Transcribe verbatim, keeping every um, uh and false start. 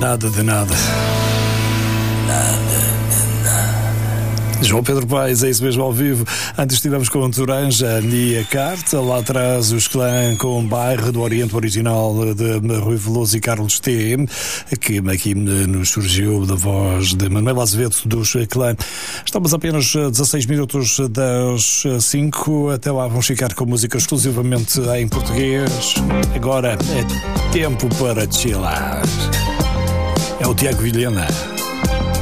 Nada de nada. João Pedro Paes, é isso mesmo, ao vivo. Antes estivemos com Toranja, Nia Carta, lá atrás os Clã com Bairro do Oriente, original de Rui Veloso e Carlos T, que aqui nos surgiu da voz de Manuel Azevedo dos Clã. Estamos apenas dezasseis minutos das cinco, até lá vamos ficar com música exclusivamente em português. Agora é tempo para chilar. É o Tiago Vilhena.